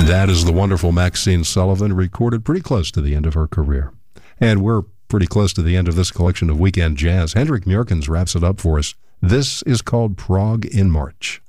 That is the wonderful Maxine Sullivan, recorded pretty close to the end of her career. And we're pretty close to the end of this collection of weekend jazz. Hendrik Murkens wraps it up for us. This is called Prague in March.